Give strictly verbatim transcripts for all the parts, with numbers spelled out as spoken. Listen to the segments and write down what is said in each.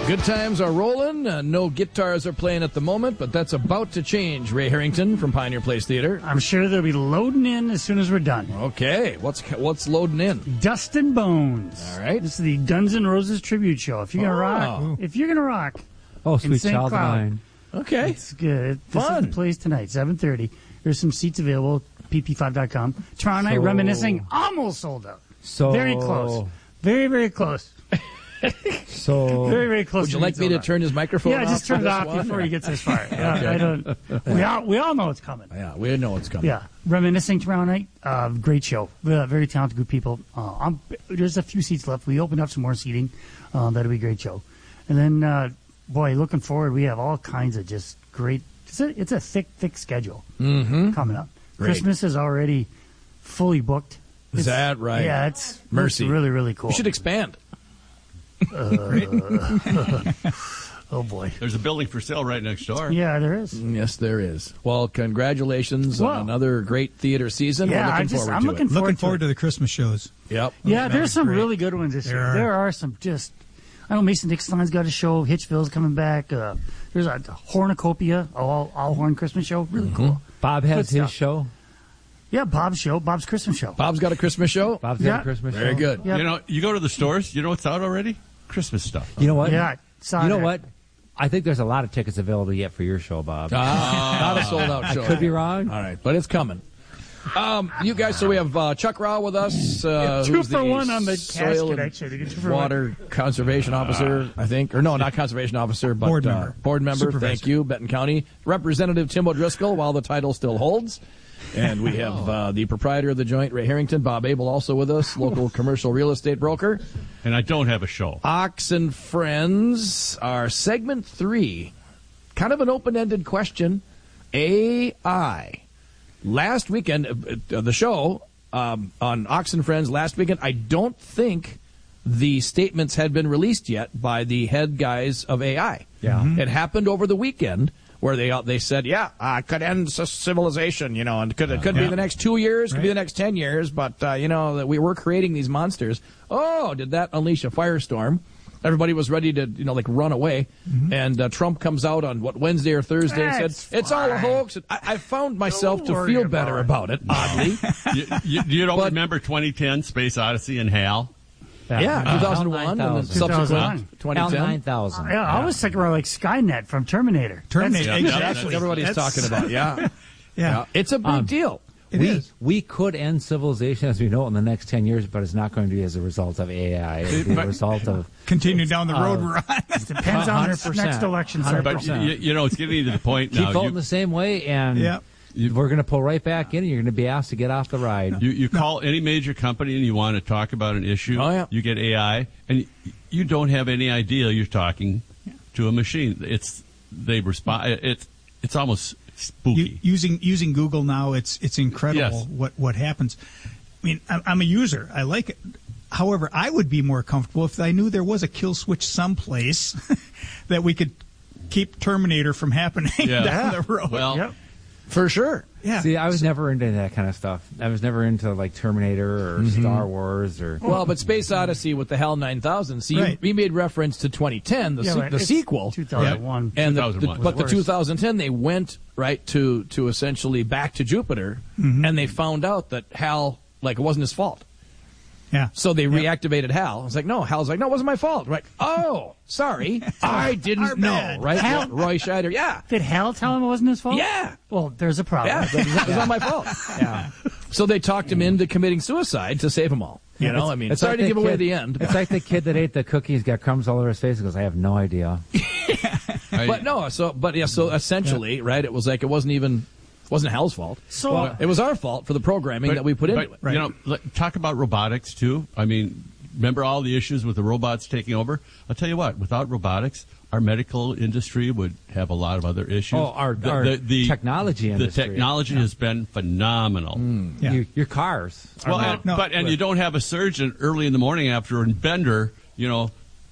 Good times are rolling. Uh, no guitars are playing at the moment, but that's about to change. Ray Harrington from Pioneer Place Theater. I'm sure they'll be loading in as soon as we're done. Okay, what's what's loading in? Dust and Bones. All right. This is the Guns N' Roses tribute show. If you're gonna Oh. rock, if you're gonna rock, Oh, sweet Saint child of Cloud. mine. Okay. it's good. This Fun. is the place tonight, seven thirty. There's some seats available. P P five dot com. Tomorrow night, So- reminiscing, almost sold out. So Very close. Very, very close. So Very, very close. Would you to like me being to sold out. turn his microphone Yeah, off? just for turn it this off one? before he gets this far. Yeah, I don't. We all we all know it's coming. Yeah, we know it's coming. Yeah, reminiscing tomorrow night. Uh, great show. Uh, very talented group of people. Uh, I'm, there's a few seats left. We opened up some more seating. Uh, that'll be a great show. And then, uh, boy, looking forward, we have all kinds of just great. It's a, it's a thick, thick schedule Mm-hmm. coming up. Great. Christmas is already fully booked. Is It's- that right? Yeah, it's Mercy. it's really, really cool. You should expand. Oh boy. There's a building for sale right next door. Yeah, there is. Yes, there is. Well, congratulations Well, on another great theater season. yeah, We're looking I just- forward I'm to looking it. forward Looking to forward it. to the Christmas shows. Yep. Yeah, That there's was some great. really good ones this There year. are. There are some just. I know Mason Dixon's got a show. Hitchville's coming back. Uh, there's a Hornicopia, all all horn Christmas show. Really cool. Bob has Good his stuff. show. Yeah, Bob's show, Bob's Christmas show. Bob's got a Christmas show. Bob's Yeah. got a Christmas Very show. good. Yep. You know, you go to the stores, you know what's out already? Christmas stuff. You know what? Yeah, saw You know that. what? I think there's a lot of tickets available yet for your show, Bob. Ah, not a sold out show. I could be wrong. All right, but it's coming. Um, you guys, so we have uh, Chuck Rao with us. Uh, Two who's for the one on the soil cash and connection. You get two for one. Water conservation officer, I think, or no, not conservation officer, but Board uh, member. board member. Supervisor. Thank you, Benton County Representative Tim O'Driscoll, while the title still holds. And we have uh, the proprietor of the joint, Ray Harrington, Bob Abel, also with us, local commercial real estate broker. And I don't have a show. Ox and Friends, our segment three. Kind of an open-ended question. A I. Last weekend, uh, uh, the show um, on Ox and Friends last weekend, I don't think the statements had been released yet by the head guys of A I. Yeah. Mhm. It happened over the weekend where they uh, they said, yeah, uh, could end c- civilization, you know, and could, it could be Yeah. the next two years, could be Right. the next ten years, but, uh, you know, that we were creating these monsters. Oh, did that unleash a firestorm? Everybody was ready to, you know, like run away. And uh, Trump comes out on, what, Wednesday or Thursday and That's said, it's all a fine. house. I, I found myself Don't to worry feel better about it. about it, oddly. you, you, you don't But- remember twenty ten Space Odyssey and HAL? yeah, two thousand one and then nine thousand. subsequent two thousand one. twenty L ten. nine thousand. Yeah, I was thinking about like Skynet from Terminator. Terminator. That's- That's Exactly. what everybody's That's- talking about, yeah. Yeah. Yeah. It's a big Um, deal. It we is. we could end civilization as we know it in the next ten years, but it's not going to be as a result of A I. It'll be a result of Continue down the road Uh, we're on. Depends on one hundred this percent. next election one hundred cycle. But percent. you, you know, it's getting to the point keep now. voting You, the same way, and Yeah. we're going to pull right back in, and you're going to be asked to get off the ride. you, you call any major company and you want to talk about an issue. Oh, yeah. You get A I, and you don't have any idea you're talking to a machine. It's they respond. It's it's almost spooky. U- using using Google now, it's it's incredible Yes. what what happens. I mean, I'm, I'm a user. I like it. However, I would be more comfortable if I knew there was a kill switch someplace that we could keep Terminator from happening Yeah. down the road. Well, Yep. For sure. yeah. See, I was never into that kind of stuff. I was never into like Terminator or Mm-hmm. Star Wars or. Well, but Space Odyssey with the HAL nine thousand, see, Right. we made reference to twenty ten, the, Yeah, se- but the it's sequel. two thousand one. And the, two thousand one. the, but the Worse. two thousand ten, they went right to to essentially back to Jupiter, Mm-hmm. and they found out that Hal, like, it wasn't his fault. yeah. So they reactivated Hal. I was like, no. Hal's like, no, it wasn't my fault. We're like, oh, sorry, I Our didn't know. bad. Right? Hal- Roy Scheider. Yeah, Did Hal tell him it wasn't his fault? yeah, Well, there's a problem. yeah. It was not my fault. Yeah. So they talked him into committing suicide to save them all. You know, I mean, It's sorry like to the give away kid- the end. It's like the kid that ate the cookies, got crumbs all over his face, and goes, I have no idea. I- But no, so but yeah, so essentially, right? It was like it wasn't even wasn't Hal's fault. So Well, it was our fault for the programming but- that we put into but, it. You know, let- talk about robotics too. I mean, remember all the issues with the robots taking over? I'll tell you what. Without robotics, our medical industry would have a lot of other issues. Oh, our- the, our the, the, technology The industry. technology has been phenomenal. Yeah. Your, your cars. are Well, not- and, no, but and but- you don't have a surgeon early in the morning after a bender, you know,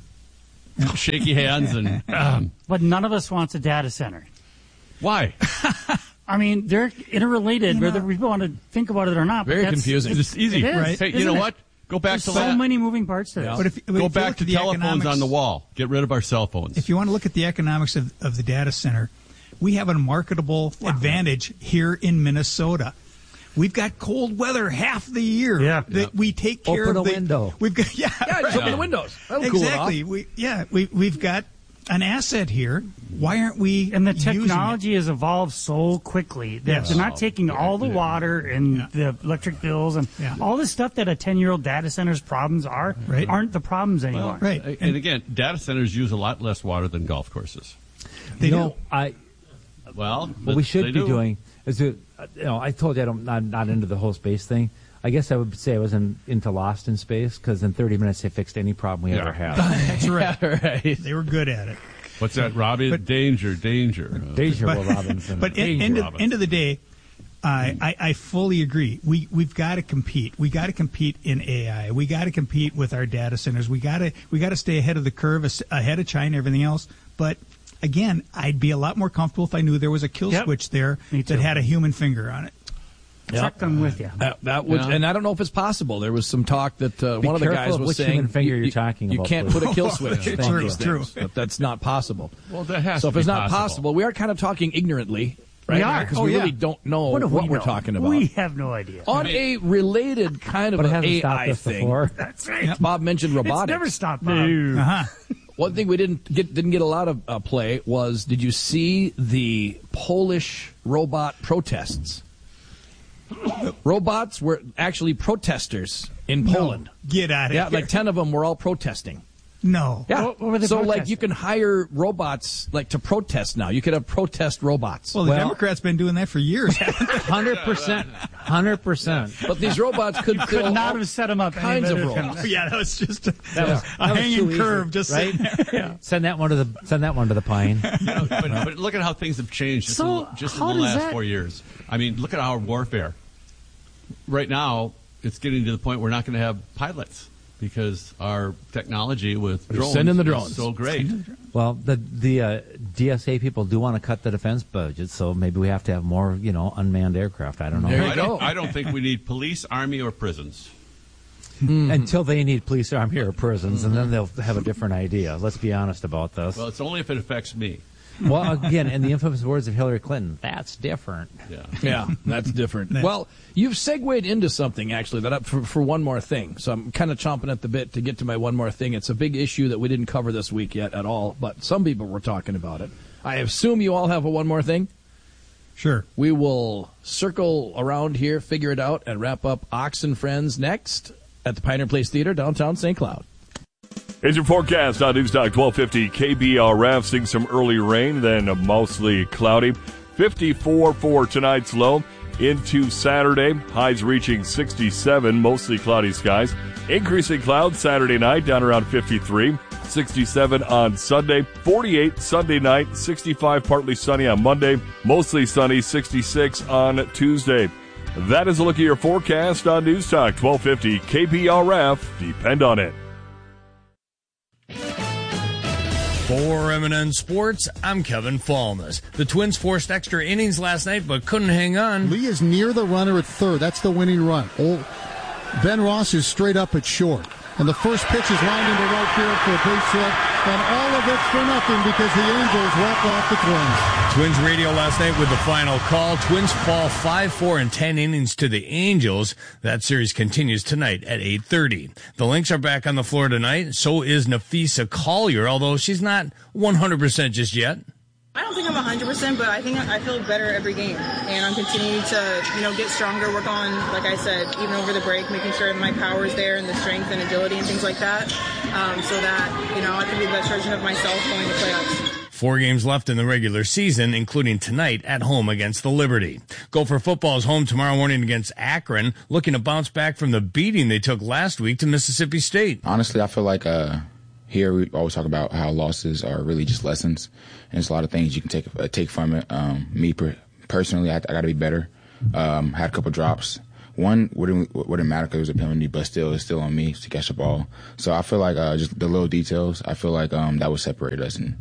shaky hands and um, but none of us wants a data center. why? I mean, they're interrelated, whether we want to think about it or not. but Very that's- confusing. It's easy, It is, right? Hey, you isn't know it? what? Go back There's to so la- many moving parts to this. But if, but if Go you back look to at the telephones economics- on the wall. Get rid of our cell phones. If you want to look at the economics of, of the data center, we have a marketable advantage here in Minnesota. We've got cold weather half the year. Yeah. that Yep. we take care Open of a the window. We've got yeah, Yeah, just open the windows. That'll cool it off. exactly. We yeah we we've got an asset here. Why aren't we? And the using it? technology has evolved so quickly that Yes. they're not taking all the water and Yeah. the electric bills and Yeah. all the stuff that a ten-year-old data center's problems are Right. aren't the problems anymore. Right. And, and again, data centers use a lot less water than golf courses. They you know, do. I Well, what we should they be do. doing is to, you know, I told you I don't, not not into the whole space thing. I guess I would say I wasn't into Lost in Space because in thirty minutes they fixed any problem we Yeah. ever had. That's right. right. They were good at it. What's that, Robbie? But- danger, danger. Uh, Deja But- Will Robinson. But Danger end, end, of, Robinson. end of the day, I, I, I fully agree. We we've got to compete. We got to compete in A I. We got to compete with our data centers. We got to we got to stay ahead of the curve, as- ahead of China, everything else. But again, I'd be a lot more comfortable if I knew there was a kill Yep. switch there Me that too. had a human finger on it. Chuck, I'm with you. That, that would, Yeah. and I don't know if it's possible. There was some talk that uh, Be one of the careful guys of was which saying human finger you, you're you- talking you about, can't please. put a kill switch. True, on these true. things. That- That's not possible. well, that has So to if it's be not possible, we are kind of talking ignorantly, right? We are. Because Oh, we yeah. really don't know What, what, do we we're know? talking about. We have no idea. On a related kind of but it an hasn't A stopped I us thing, before. That's right. Bob mentioned It's robotics. never stopped. Bob. Uh-huh. One thing we didn't get didn't get a lot of uh, play was, did you see the Polish robot protests? Robots were actually protesters in Poland. Get out of Yeah, here. like ten of them were all protesting. No. Yeah. What- what were they so like protesting? you can hire robots like to protest now. You could have protest robots. Well, the Well- Democrats been doing that for years. Hundred percent, hundred percent. but these robots could Could fill not all have set him up any kinds of better roles. than- yeah, that was just a, That was, a that was hanging too easy, curve. Just right. sitting there. Send that one to the send that one to the pine. You know, but, but look at how things have changed just, So, in, just in how the does last that- four years. I mean, look at our warfare. Right now, it's getting to the point we're not going to have pilots because our technology with drones sending the is drones. so great. Well, the the uh, D S A people do want to cut the defense budget, so maybe we have to have more, you know, unmanned aircraft. I don't know. There you I don't, go. I don't think we need police, army, or prisons. Until they need police, army, or prisons, and then they'll have a different idea. Let's be honest about this. Well, it's only if it affects me. Well, again, in the infamous words of Hillary Clinton, that's different. Yeah. Yeah, that's different. Well, you've segued into something actually that I, for, for one more thing. So I'm kind of chomping at the bit to get to my one more thing. It's a big issue that we didn't cover this week yet at all, but some people were talking about it. I assume you all have a one more thing. Sure. We will circle around here, figure it out, and wrap up Ox and Friends next at the Pioneer Place Theater, downtown Saint Cloud. Here's your forecast on Newstalk twelve fifty K B R F. Seeing some early rain, then mostly cloudy. fifty-four for tonight's low. Into Saturday, highs reaching sixty-seven, mostly cloudy skies. Increasing clouds Saturday night, down around fifty-three. sixty-seven on Sunday. forty-eight Sunday night. sixty-five partly sunny on Monday. Mostly sunny, sixty-six on Tuesday. That is a look at your forecast on Newstalk twelve fifty K B R F. Depend on it. For M and N Sports, I'm Kevin Falmus. The Twins forced extra innings last night, but couldn't hang on. Lee is near the runner at third. That's the winning run. Old Ben Ross is straight up at short. And the first pitch is lined into right field for a base hit. And all of it's for nothing because the Angels walk off the Twins. Twins radio last night with the final call. Twins fall five four in ten innings to the Angels. That series continues tonight at eight thirty. The Lynx are back on the floor tonight. So is Nafisa Collier, although she's not one hundred percent just yet. I don't think I'm one hundred percent, but I think I feel better every game. And I'm continuing to, you know, get stronger, work on, like I said, even over the break, making sure that my power is there and the strength and agility and things like that, um, so that, you know, I can be the best version of myself going to playoffs. Four games left in the regular season, including tonight at home against the Liberty. Gopher football is home tomorrow morning against Akron, looking to bounce back from the beating they took last week to Mississippi State. Honestly, I feel like uh, here we always talk about how losses are really just lessons, and there's a lot of things you can take uh, take from it. Um, me per- personally, I, I got to be better. Um, had a couple drops. One wouldn't wouldn't matter because it was a penalty, but still, it's still on me to catch the ball. So I feel like uh, just the little details. I feel like um, that would separate us and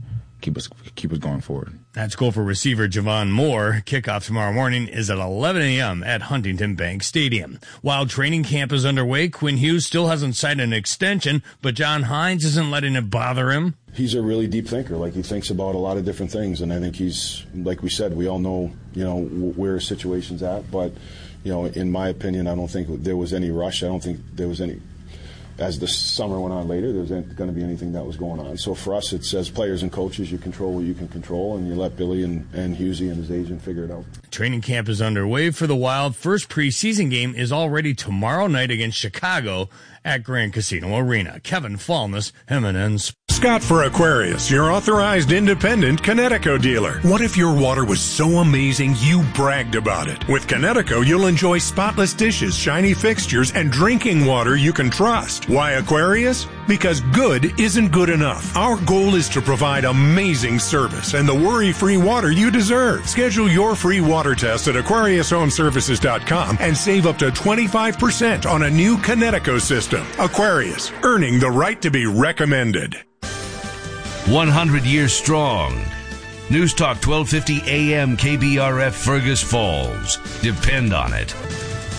keep us keep us going forward. That's Gopher receiver Javon Moore. Kickoff tomorrow morning is at eleven a.m. at Huntington Bank Stadium. While training camp is underway, Quinn Hughes still hasn't signed an extension, but John Hines isn't letting it bother him. He's a really deep thinker. Like, he thinks about a lot of different things, and I think he's, like we said, we all know, you know, where his situation's at. But, you know, in my opinion, I don't think there was any rush. I don't think there was any. As the summer went on later, there was going to be anything that was going on. So for us, it's as players and coaches, you control what you can control, and you let Billy and, and Husey and his agent figure it out. Training camp is underway for the Wild. First preseason game is already tomorrow night against Chicago at Grand Casino Arena. Kevin Fallness, M N N Sports. Scott for Aquarius, your authorized independent Connecticut dealer. What if your water was so amazing you bragged about it? With Connecticut, you'll enjoy spotless dishes, shiny fixtures, and drinking water you can trust. Why Aquarius? Because good isn't good enough. Our goal is to provide amazing service and the worry-free water you deserve. Schedule your free water test at Aquarius Home Services dot com and save up to twenty-five percent on a new Connecticut system. Aquarius, earning the right to be recommended. one hundred years strong. News Talk twelve fifty A M K B R F Fergus Falls. Depend on it.